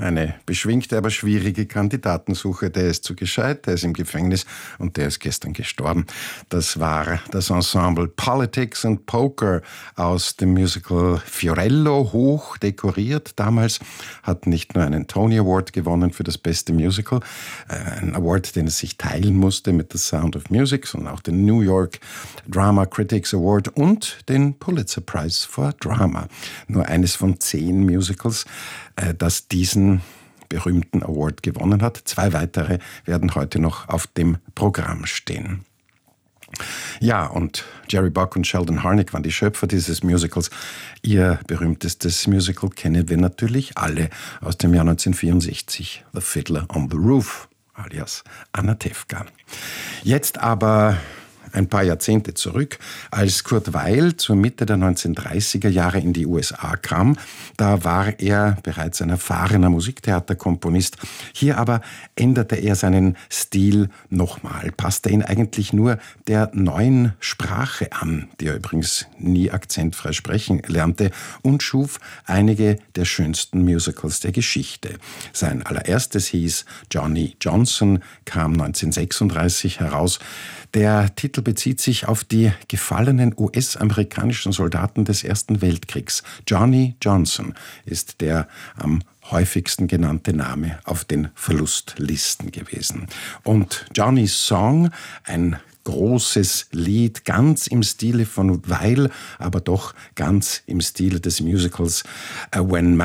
eine beschwingte, aber schwierige Kandidatensuche. Der ist zu gescheit, der ist im Gefängnis und der ist gestern gestorben. Das war das Ensemble Politics and Poker aus dem Musical Fiorello, hoch dekoriert. Damals hat nicht nur einen Tony Award gewonnen für das beste Musical, ein Award, den es sich teilen musste mit The Sound of Music, sondern auch den New York Drama Critics Award und den Pulitzer Prize for Drama. Nur eines von 10 Musicals, das diesen berühmten Award gewonnen hat. 2 weitere werden heute noch auf dem Programm stehen. Ja, und Jerry Bock und Sheldon Harnick waren die Schöpfer dieses Musicals. Ihr berühmtestes Musical kennen wir natürlich alle aus dem Jahr 1964, The Fiddler on the Roof, alias Anatevka. Jetzt aber ein paar Jahrzehnte zurück, als Kurt Weill zur Mitte der 1930er Jahre in die USA kam. Da war er bereits ein erfahrener Musiktheaterkomponist. Hier aber änderte er seinen Stil nochmal, passte ihn eigentlich nur der neuen Sprache an, die er übrigens nie akzentfrei sprechen lernte, und schuf einige der schönsten Musicals der Geschichte. Sein allererstes hieß Johnny Johnson, kam 1936 heraus. Der Titel bezieht sich auf die gefallenen US-amerikanischen Soldaten des Ersten Weltkriegs. Johnny Johnson ist der am häufigsten genannte Name auf den Verlustlisten gewesen. Und Johnnys Song, ein großes Lied, ganz im Stile von Weill, aber doch ganz im Stile des Musicals When